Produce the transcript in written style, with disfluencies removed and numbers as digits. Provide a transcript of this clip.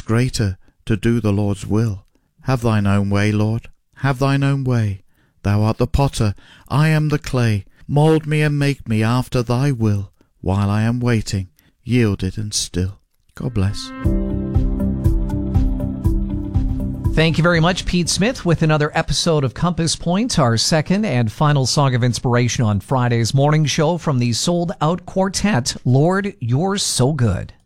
is greater to do the Lord's will. Have thine own way, Lord, have thine own way. Thou art the potter, I am the clay. Mould me and make me after thy will, while I am waiting, yielded and still. God bless. Thank you very much, Pete Smith, with another episode of Compass Point, our second and final song of inspiration on Friday's morning show from the Sold Out Quartet, Lord, You're So Good.